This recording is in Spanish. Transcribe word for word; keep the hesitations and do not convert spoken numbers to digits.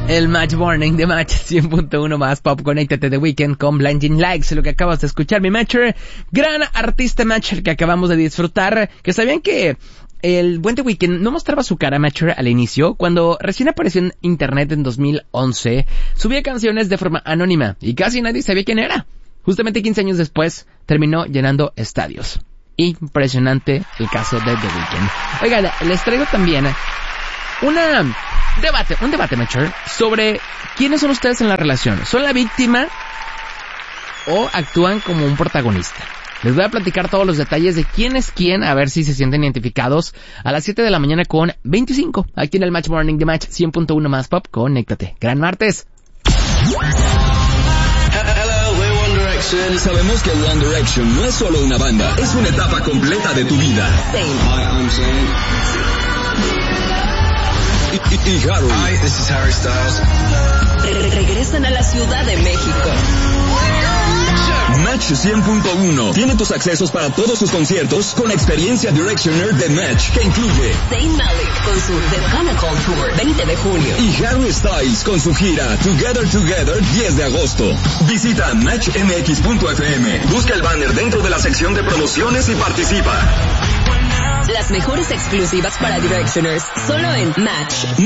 El Match Morning de Match cien punto uno más Pop. Conéctate de Weekend con Blinding Lights, lo que acabas de escuchar, mi Matcher. Gran artista Matcher que acabamos de disfrutar. Que sabían que el buen The Weeknd no mostraba su cara Matcher al inicio. Cuando recién apareció en internet en dos mil once, subía canciones de forma anónima y casi nadie sabía quién era. Justamente quince años después terminó llenando estadios. Impresionante el caso de The Weeknd. Oigan, les traigo también una debate, un debate, Matcher, sobre quiénes son ustedes en la relación. ¿Son la víctima o actúan como un protagonista? Les voy a platicar todos los detalles de quién es quién, a ver si se sienten identificados, a las siete de la mañana con veinticinco, aquí en el Match Morning de Match cien punto uno más Pop. Conéctate. Gran martes. Sabemos que One Direction no es solo una banda, es una etapa completa de tu vida. Y, y, y Harry. Hi, this is Harry Styles. Re- regresan a la Ciudad de México. Match cien punto uno tiene tus accesos para todos sus conciertos con la experiencia Directioner de Match, que incluye Zayn Malik con su The Pinnacle Tour veinte de junio y Harry Styles con su gira Together Together diez de agosto. Visita match m x punto f m, busca el banner dentro de la sección de promociones y participa. Las mejores exclusivas para Directioners, solo en Match.